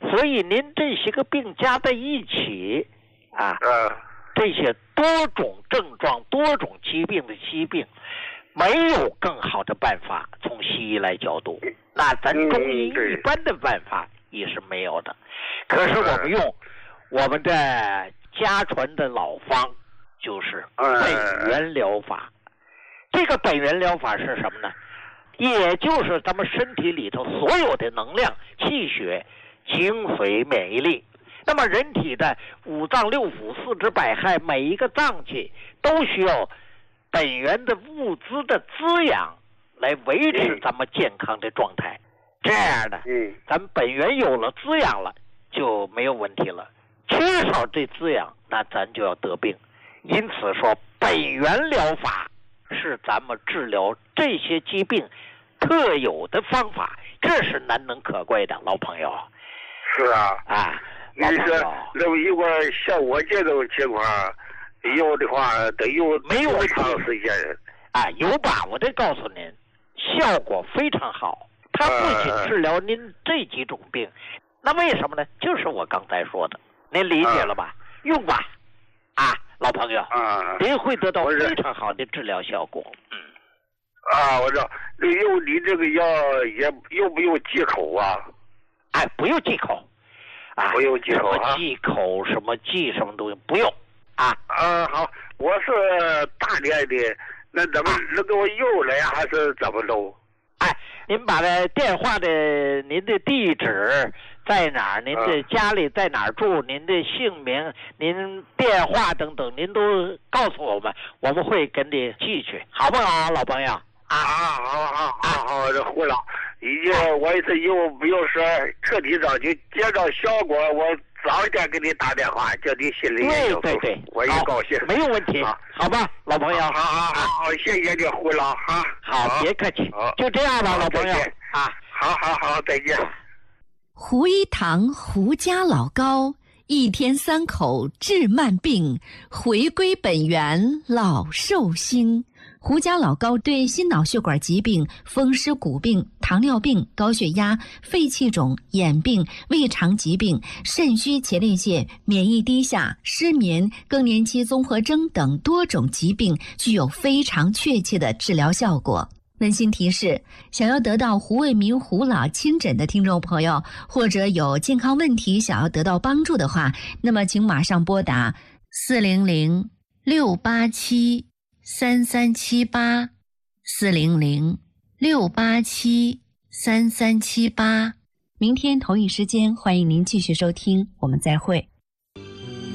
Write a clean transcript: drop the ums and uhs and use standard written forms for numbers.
所以您这些个病加在一起啊，这些多种症状、多种疾病的疾病，没有更好的办法从西医来角度，那咱中医一般的办法也是没有的。可是我们用我们的家传的老方，就是本源疗法。这个本源疗法是什么呢？也就是咱们身体里头所有的能量、气血、精髓、免疫力。那么人体的五脏六腑、四肢百骸，每一个脏器都需要本源的物资的滋养来维持咱们健康的状态。这样的，咱本源有了滋养了，就没有问题了。缺少这滋养，那咱就要得病。因此说，本源疗法是咱们治疗这些疾病特有的方法，这是难能可贵的，老朋友。 是啊， 老朋友， 那么如果像我这种情况，有的话得有没有长时间有把握的告诉您，效果非常好。它不仅治疗您这几种病，那为什么呢？就是我刚才说的，您理解了吧？用吧，老朋友，您会得到非常好的治疗效果。 我知道。用你这个药也用不用忌口啊？ 不用忌口， 不用忌口啊？ 忌口什么忌什么东西不用好，我是大连的，那怎么能给我邮来还是怎么弄？ 您把这电话的您的地址在哪儿？您的家里在哪儿住？您的姓名、您电话等等，您都告诉我们，我们会给你寄去，好不好，老朋友？ 好，这胡了。我一次有说彻底早就接到效果，我早一点给你打电话，叫你心里也有数。 对， 我也高兴。 没有问题，好吧，老朋友。 好，谢谢你胡了哈。 好，别客气，就这样吧，老朋友。 好，再见。 胡一堂胡家老高，一天3口治慢病，回归本源老寿星。胡家老高对心脑血管疾病、风湿骨病、糖尿病、高血压、肺气肿、眼病、胃肠疾病、肾虚前列腺、免疫低下、失眠、更年期综合征等多种疾病具有非常确切的治疗效果。温馨提示，想要得到胡卫民胡老亲诊的听众朋友，或者有健康问题想要得到帮助的话，那么请马上拨打400-687-3378，400-687-3378。明天同一时间，欢迎您继续收听，我们再会。